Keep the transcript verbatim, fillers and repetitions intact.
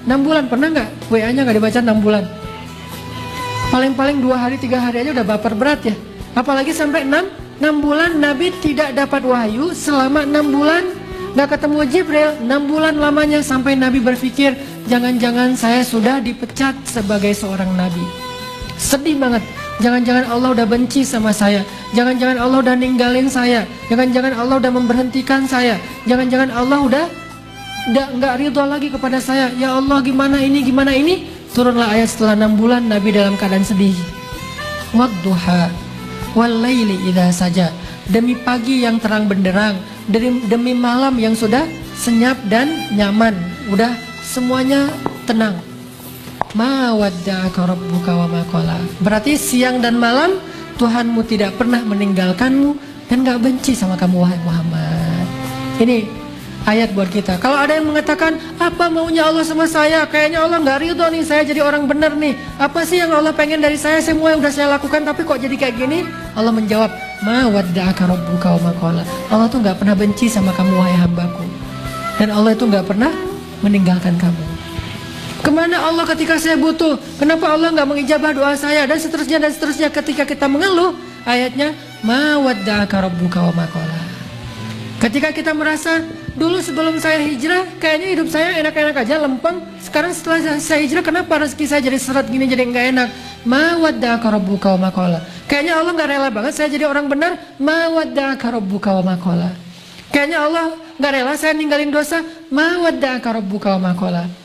enam bulan, pernah nggak W A-nya nggak dibaca enam bulan? Paling-paling dua hari, tiga hari aja udah baper berat ya. Apalagi sampai enam, enam bulan Nabi tidak dapat wahyu selama enam bulan. Nggak ketemu Jibril, enam bulan lamanya sampai Nabi berpikir, jangan-jangan saya sudah dipecat sebagai seorang Nabi. Sedih banget. Jangan-jangan Allah udah benci sama saya. Jangan-jangan Allah udah ninggalin saya. Jangan-jangan Allah udah memberhentikan saya. Jangan-jangan Allah udah udah nggak ridho lagi kepada saya. Ya Allah, gimana ini, gimana ini? Turunlah ayat setelah enam bulan Nabi dalam keadaan sedih. Wadduha wal laili idza saja. Demi pagi yang terang benderang, demi, demi malam yang sudah senyap dan nyaman, udah semuanya tenang. Ma wadda'aka rabbuka wa ma qala. Berarti siang dan malam Tuhanmu tidak pernah meninggalkanmu dan gak benci sama kamu, wahai Muhammad. Ini ayat buat kita. Kalau ada yang mengatakan, apa maunya Allah sama saya? Kayaknya Allah gak ridho nih, saya jadi orang benar nih. Apa sih yang Allah pengen dari saya? Semua yang udah saya lakukan, tapi kok jadi kayak gini? Allah menjawab, ma wadda'aka rabbuka wa ma qala. Allah tuh gak pernah benci sama kamu, wahai hambaku. Dan Allah itu gak pernah meninggalkan kamu. Kemana Allah ketika saya butuh? Kenapa Allah nggak mengijabah doa saya? Dan seterusnya dan seterusnya. Ketika kita mengeluh, ayatnya ma wadda'aka rabbuka wa ma qala. Ketika kita merasa dulu sebelum saya hijrah kayaknya hidup saya enak-enak aja, lempeng. Sekarang setelah saya hijrah kenapa rezeki saya jadi seret gini, jadi nggak enak? Ma wadda'aka rabbuka wa ma qala. Kayaknya Allah nggak rela banget saya jadi orang benar. Ma wadda'aka rabbuka wa ma qala. Kayaknya Allah nggak rela saya ninggalin dosa. Ma wadda'aka rabbuka wa ma qala.